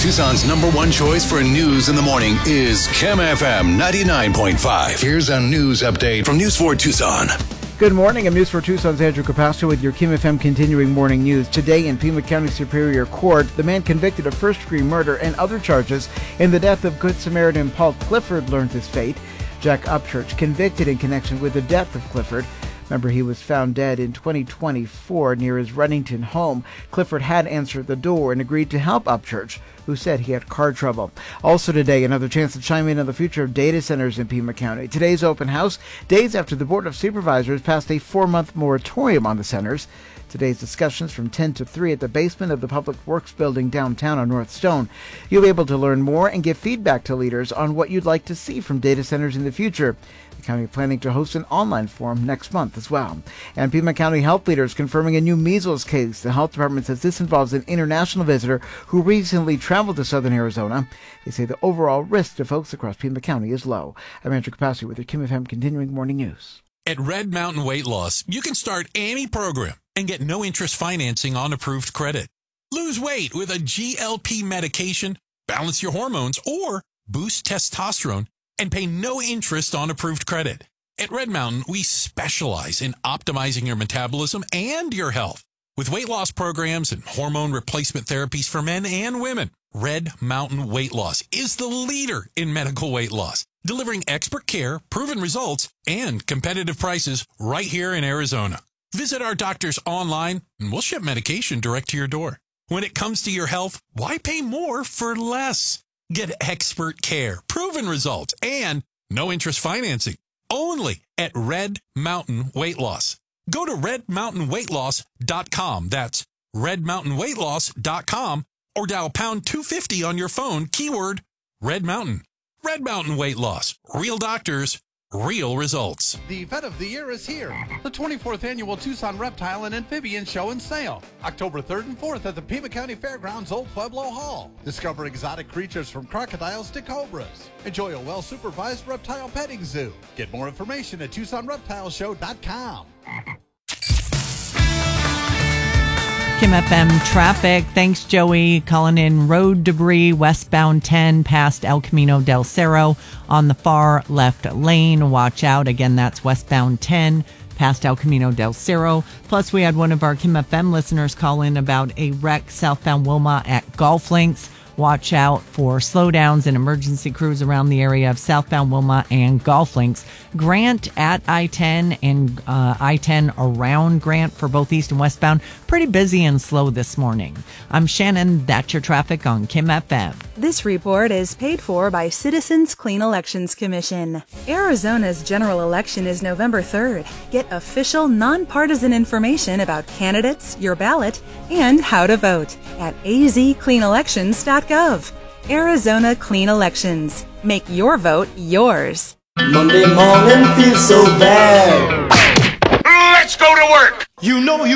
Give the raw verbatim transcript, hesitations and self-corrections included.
Tucson's number one choice for news in the morning is Kim F M ninety-nine point five. Here's a news update from News four Tucson. Good morning. I'm News four Tucson's Andrew Capasso with your Kim F M continuing morning news. Today in Pima County Superior Court, the man convicted of first-degree murder and other charges in the death of Good Samaritan Paul Clifford learned his fate. Jack Upchurch convicted in connection with the death of Clifford. Remember, he was found dead in twenty twenty-four near his Runnington home. Clifford had answered the door and agreed to help Upchurch, who said he had car trouble. Also today, another chance to chime in on the future of data centers in Pima County. Today's open house, days after the Board of Supervisors passed a four-month moratorium on the centers. Today's discussions from ten to three at the basement of the Public Works Building downtown on North Stone. You'll be able to learn more and give feedback to leaders on what you'd like to see from data centers in the future. The county planning to host an online forum next month as well. And Pima County health leaders confirming a new measles case. The health department says this involves an international visitor who recently traveled to southern Arizona. They say the overall risk to folks across Pima County is low. I'm Andrew Capasso with your Kim F M continuing morning news. At Red Mountain Weight Loss, you can start any program and get no interest financing on approved credit. Lose weight with a G L P medication, balance your hormones, or boost testosterone and pay no interest on approved credit. At Red Mountain, we specialize in optimizing your metabolism and your health with weight loss programs and hormone replacement therapies for men and women. Red Mountain Weight Loss is the leader in medical weight loss, delivering expert care, proven results, and competitive prices right here in Arizona. Visit our doctors online, and we'll ship medication direct to your door. When it comes to your health, why pay more for less? Get expert care, proven results, and no interest financing. Only at Red Mountain Weight Loss. Go to red mountain weight loss dot com. That's red mountain weight loss dot com, or dial pound two fifty on your phone, keyword Red Mountain. Red Mountain Weight Loss. Real doctors, real results. The event of the year is here. The twenty-fourth Annual Tucson Reptile and Amphibian Show and Sale. October third and fourth at the Pima County Fairgrounds Old Pueblo Hall. Discover exotic creatures from crocodiles to cobras. Enjoy a well-supervised reptile petting zoo. Get more information at tucson reptile show dot com. Kim F M traffic. Thanks, Joey. Calling in road debris westbound ten past El Camino del Cerro on the far left lane. Watch out. Again, that's westbound ten past El Camino del Cerro. Plus, we had one of our Kim F M listeners call in about a wreck southbound Wilma at Golf Links. Watch out for slowdowns and emergency crews around the area of southbound Wilma and Golf Links. Grant at I ten and uh, I ten around Grant for both east and westbound. Pretty busy and slow this morning. I'm Shannon. That's your traffic on Kim F M. This report is paid for by Citizens Clean Elections Commission. Arizona's general election is November third. Get official, nonpartisan information about candidates, your ballot, and how to vote at a z clean elections dot gov. Arizona Clean Elections. Make your vote yours. Monday morning feels so bad. Let's go to work. You know you